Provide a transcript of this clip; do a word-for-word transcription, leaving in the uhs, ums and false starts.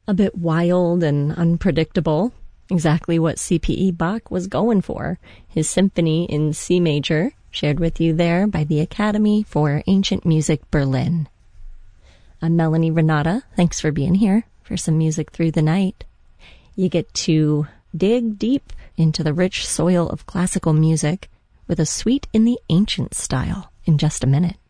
A bit wild and unpredictable. Exactly what C P E Bach was going for. His symphony in C major, shared with you there by the Academy for Ancient Music Berlin. I'm Melanie Renata. Thanks for being here for some music through the night. You get to dig deep into the rich soil of classical music with a Suite in the Ancient style in just a minute.